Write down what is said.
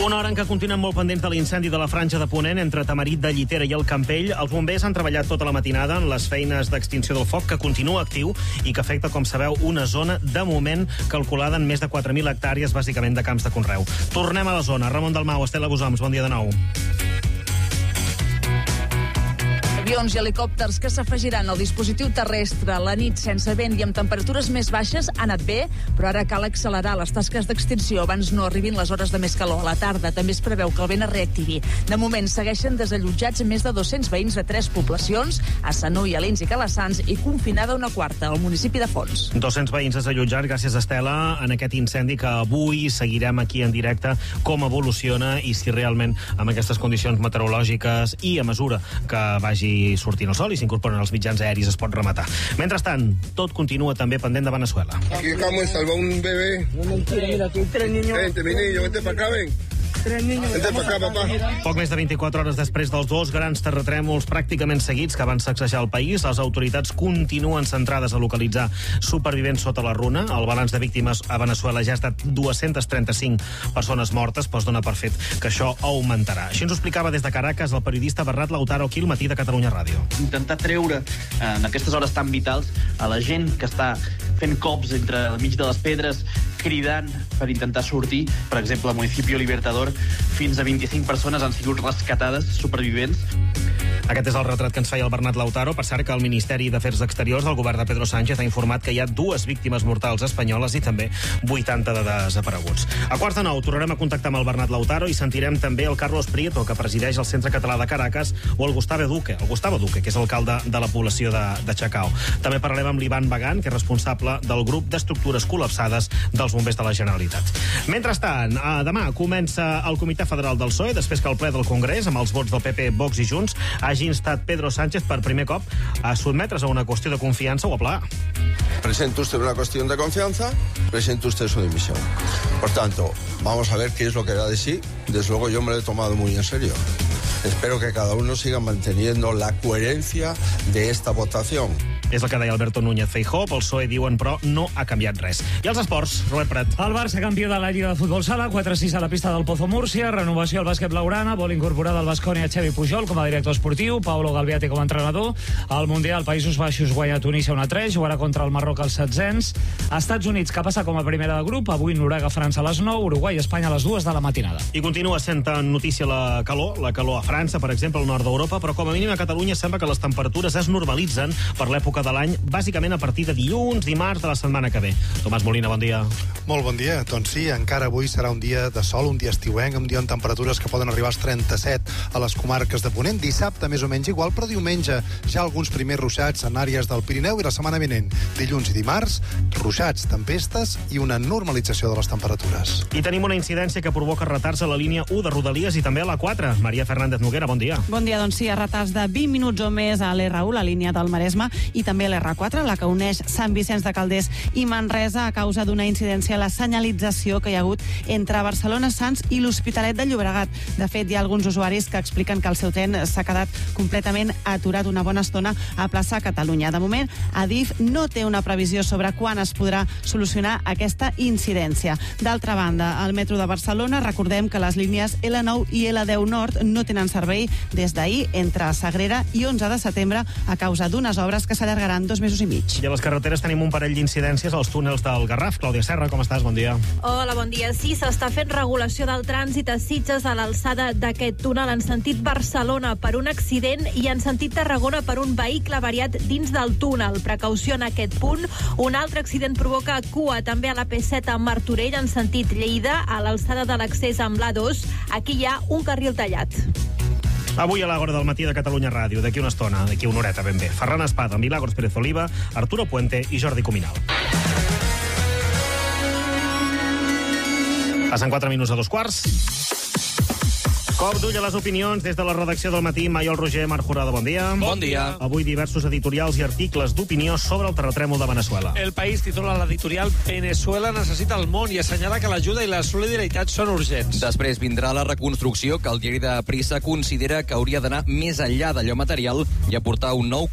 Una hora en què continuen molt pendents de l'incendi de la Franja de Ponent entre Tamarit de Llitera i el Campell. Els bombers han treballat tota la matinada en les feines d'extinció del foc, que continua actiu i que afecta, com sabeu, una zona de moment calculada en més de 4.000 hectàrees, bàsicament de camps de conreu. Tornem a la zona. Ramon Dalmau, Estela Gosoms, bon dia de nou. Avions i helicòpters que s'afegiran al dispositiu terrestre la nit sense vent i amb temperatures més baixes ha anat bé, però ara cal accelerar les tasques d'extinció abans no arribin les hores de més calor. A la tarda també es preveu que el vent es reactivi. De moment segueixen desallotjats més de 200 veïns de 3 poblacions, a Sanui, Alins i Calassans, i confinada una quarta al municipi de Fons. 200 veïns desallotjats, gràcies, Estela, en aquest incendi que avui seguirem aquí en directe com evoluciona i si realment amb aquestes condicions meteorològiques i a mesura que vagi sortint el sol i s'incorporen els mitjans aeris es pot rematar. Mentrestant, tot continua també pendent de Venezuela. Aquí acabamos de salvar un bebé. No mentira, mira aquí 3 niños. Vente, mi niño, vente para acá, ven. 3 niños. Vente para acá, papá. Poc més de 24 hores després dels 2 grans terratrèmols pràcticament seguits que van sacsejar el país, les autoritats continuen centrades a localitzar supervivents sota la runa. El balanç de víctimes a Venezuela ja ha estat 235 persones mortes, però es dona per fet que això augmentarà. Així ens ho explicava des de Caracas el periodista Bernat Lautaro aquí al Matí de Catalunya Ràdio. Intentar treure en aquestes hores tan vitals a la gent que està fent cops entre el mig de les pedres, cridant per intentar sortir. Per exemple, al municipi Libertador, fins a 25 persones han sigut rescatades, supervivents. Aquest és el retrat que ens feia el Bernat Lautaro. Per cert, que el Ministeri d'Afers Exteriors del govern de Pedro Sánchez ha informat que hi ha 2 víctimes mortals espanyoles i també 80 de desapareguts. A 8:45 tornarem a contactar amb el Bernat Lautaro i sentirem també el Carlos Prieto, que presideix el Centre Català de Caracas, o el Gustavo Duque, que és alcalde de la població de Chacao. També parlarem amb l'Ivan Bagan, que és responsable del grup d'estructures col·lapsades dels bombers de la Generalitat. Mentrestant, demà comença el Comitè Federal del PSOE, després que el ple del Congrés, amb els vots del PP, Vox i Junts, hagi instat Pedro Sánchez per primer cop a sotmetre's a una qüestió de confiança o a plegar. Presenta usted una cuestión de confianza, presenta usted su dimisión. Por tanto, vamos a ver qué es lo que da de sí. Desde luego yo me lo he tomado muy en serio. Espero que cada uno siga manteniendo la coherencia de esta votación. És el que deia Alberto Núñez Feijóo. Pel PSOE diuen, però, no ha canviat res. I els esports, Robert Prat. El Barça campió de la Lliga de Futbol Sala, 4-6 a la pista del Pozo Múrcia, renovació al bàsquet blaugrana, vol incorporar del Baskonia Xavi Pujol com a director esportiu, Paulo Galviate com a entrenador. Al Mundial, Països Baixos guanya Tunísia 1-3, jugarà contra el Marroc als 16. Estats Units, que passa com a primera de grup, avui Noruega, França a les 9, Uruguai, Espanya a les 2 de la matinada. I continua sent notícia la calor a França, per exemple, al nord d'Europa, però com a mínim a Catalunya sembla que les temperatures es normalitzen per l'època de l'any, bàsicament a partir de dilluns, dimarts de la setmana que ve. Tomàs Molina, bon dia. Molt bon dia. Doncs sí, encara avui serà un dia de sol, un dia estiuenc, un dia amb temperatures que poden arribar als 37 a les comarques de Ponent. Dissabte més o menys igual, però diumenge ja alguns primers ruixats en àrees del Pirineu i la setmana vinent, dilluns i dimarts, ruixats, tempestes i una normalització de les temperatures. I tenim una incidència que provoca retards a la línia 1 de Rodalies i també a la 4. Maria Fernández Noguera, bon dia. Bon dia, doncs sí, retards de 20 minuts o més a l'R1, la línia del Maresme, i també a l'R4, la que uneix Sant Vicenç de Calders i Manresa, a causa d'una incidència a la senyalització que hi ha hagut entre Barcelona, Sants i l'Hospitalet de Llobregat. De fet, hi ha alguns usuaris que expliquen que el seu tren s'ha quedat completament aturat una bona estona a plaça Catalunya. De moment, Adif no té una previsió sobre quan es podrà solucionar aquesta incidència. D'altra banda, al metro de Barcelona, recordem que les línies L9 i L10 Nord no tenen servei des d'ahir entre Sagrera i 11 de setembre a causa d'unes obres que s'allargaran 2 mesos i mig. I a les carreteres tenim un parell d'incidències als túnels del Garraf. Clàudia Serra, com estàs? Bon dia. Hola, bon dia. Sí, s'està fent regulació del trànsit a Sitges a l'alçada d'aquest túnel en sentit Barcelona per un accident i en sentit Tarragona per un vehicle avariat dins del túnel. Precaució en aquest punt. Un altre accident provoca cua també a la P7 a Martorell en sentit Lleida a l'alçada de l'accés amb l'A2. Aquí hi ha un carril tallat. Avui a l'Àgora del Matí de Catalunya Ràdio, d'aquí una estona, d'aquí una horeta ben bé. Ferran Espada, Milagros Pérez Oliva, Arturo Puente i Jordi Cuminal. Passen 4 minuts a 2:15. Cop d'ull a les opinions des de la redacció del Matí. Maiol Roger, Marc Jurado, bon dia. Bon dia. Avui diversos editorials i articles d'opinió sobre el terratrèmol de Venezuela. El País titula l'editorial Venezuela necessita el món i assenyala que l'ajuda i la solidaritat són urgents. Després vindrà la reconstrucció, que el diari de Prisa considera que hauria d'anar més enllà d'allò material i aportar un nou